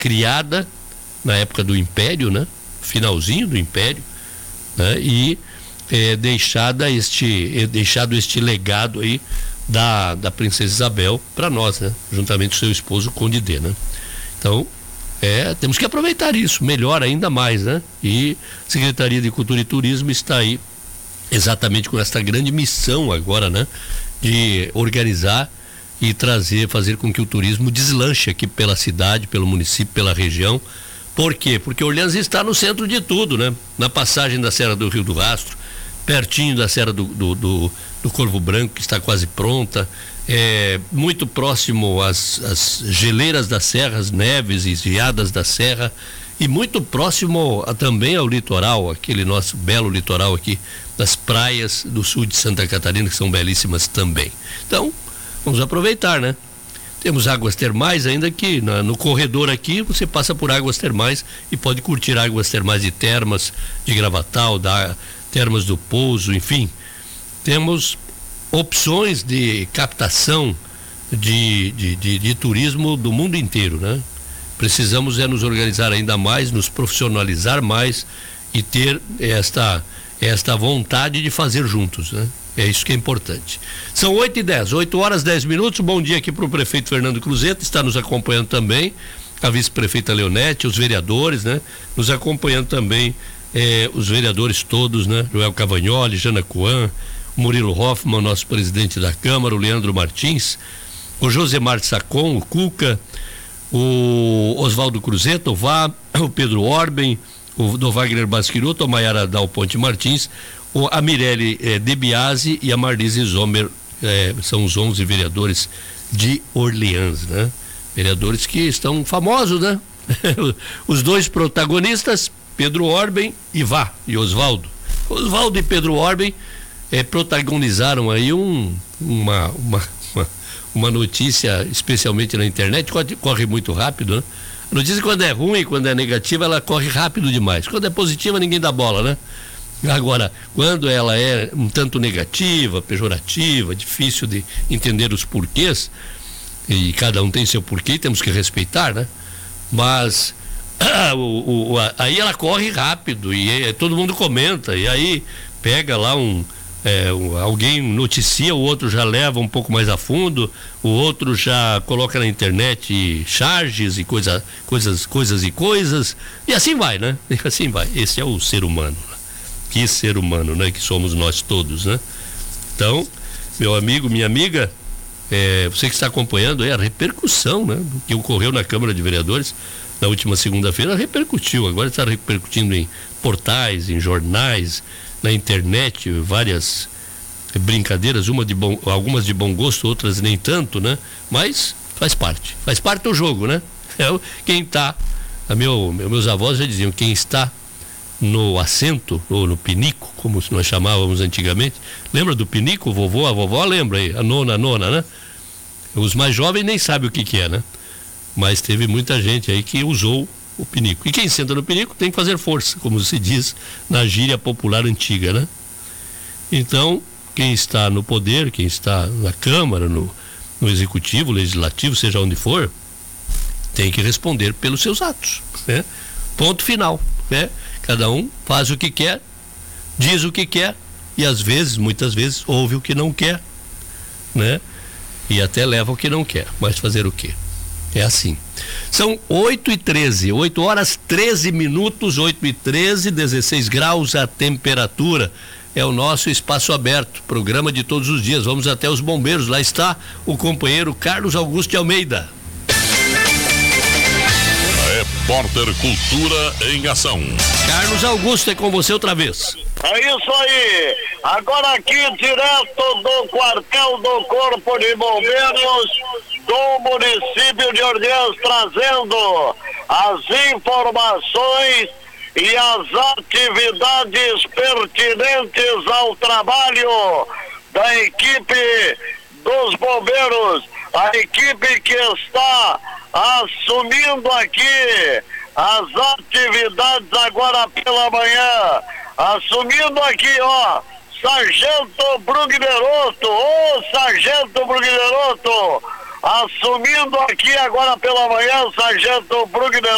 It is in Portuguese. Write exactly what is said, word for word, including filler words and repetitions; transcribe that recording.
criada na época do Império, né? Finalzinho do Império, né? E é, deixada este, é, deixado este legado aí da, da Princesa Isabel para nós, né? Juntamente com seu esposo, Conde D, né? Então, é, temos que aproveitar isso, melhor ainda mais, né? E a Secretaria de Cultura e Turismo está aí exatamente com esta grande missão agora, né? De organizar e trazer, fazer com que o turismo deslanche aqui pela cidade, pelo município, pela região. Por quê? Porque Orleans está no centro de tudo, né? Na passagem da Serra do Rio do Rastro, pertinho da Serra do, do, do, do Corvo Branco, que está quase pronta, é, muito próximo às, às geleiras da serra, as neves e geadas da serra, e muito próximo a, também ao litoral, aquele nosso belo litoral aqui, das praias do sul de Santa Catarina, que são belíssimas também. Então, vamos aproveitar, né? Temos águas termais ainda que na, no corredor aqui você passa por águas termais e pode curtir águas termais de Termas, de Gravatal, da Termas do Pouso, enfim. Temos opções de captação de, de, de, de turismo do mundo inteiro, né? Precisamos é nos organizar ainda mais, nos profissionalizar mais e ter esta, esta vontade de fazer juntos, né? É isso que é importante. São oito e dez, oito horas dez minutos. Bom dia aqui para o prefeito Fernando Cruzeta, está nos acompanhando também a vice-prefeita Leonete, os vereadores, né? Nos acompanhando também eh, os vereadores todos, né? Joel Cavagnoli, Jana Coan, Murilo Hoffman, nosso presidente da Câmara, o Leandro Martins, o Josemar Sacon, o Cuca, o Oswaldo Cruzeta, o Vá, o Pedro Orben, o do Wagner Basquiruto, a Maiara Dal Ponte Martins, o, a Mirelle eh, De Biasi e a Marlise Zomer, eh, são os onze vereadores de Orleans, né? Vereadores que estão famosos, né? Os dois protagonistas, Pedro Orben e Vá, e Oswaldo. Oswaldo e Pedro Orben eh, protagonizaram aí um, uma, uma, uma, uma notícia, especialmente na internet, corre, corre muito rápido, né? A notícia, quando é ruim, quando é negativa, ela corre rápido demais. Quando é positiva, ninguém dá bola, né? Agora, quando ela é um tanto negativa, pejorativa, difícil de entender os porquês, e cada um tem seu porquê, temos que respeitar, né? Mas ah, o, o, a, aí ela corre rápido e é, todo mundo comenta, e aí pega lá um, é, um alguém noticia, o outro já leva um pouco mais a fundo, o outro já coloca na internet charges e coisa, coisas, coisas e coisas, e assim vai, né? E assim vai. Esse é o ser humano. Que ser humano, né? Que somos nós todos, né? Então, meu amigo, minha amiga, é, você que está acompanhando aí a repercussão, né? Do que ocorreu na Câmara de Vereadores na última segunda-feira, repercutiu, agora está repercutindo em portais, em jornais, na internet, várias brincadeiras, uma de bom, algumas de bom gosto, outras nem tanto, né? Mas faz parte, faz parte do jogo, né? É, quem está, meu, meus avós já diziam, quem está no assento, ou no pinico, como nós chamávamos antigamente. Lembra do pinico, vovô? A vovó lembra aí, a nona, a nona, né? Os mais jovens nem sabem o que que é, né? Mas teve muita gente aí que usou o pinico. E quem senta no pinico tem que fazer força, como se diz na gíria popular antiga, né? Então, quem está no poder, quem está na Câmara, no, no Executivo, Legislativo, seja onde for, tem que responder pelos seus atos, né? Ponto final, né? Cada um faz o que quer, diz o que quer e às vezes, muitas vezes, ouve o que não quer, né? E até leva o que não quer, mas fazer o quê? É assim. São oito e treze, oito horas treze minutos, oito e treze, dezesseis graus a temperatura. É o nosso espaço aberto, programa de todos os dias. Vamos até os bombeiros, lá está o companheiro Carlos Augusto de Almeida. Repórter Cultura em Ação. Carlos Augusto, é com você outra vez. É isso aí. Agora aqui direto do quartel do Corpo de Bombeiros do município de Orleans, trazendo as informações e as atividades pertinentes ao trabalho da equipe dos bombeiros, a equipe que está assumindo aqui as atividades agora pela manhã, assumindo aqui, ó, Sargento Brugneroto, ô Sargento Brugneroto, assumindo aqui agora pela manhã, Sargento Brugneroto.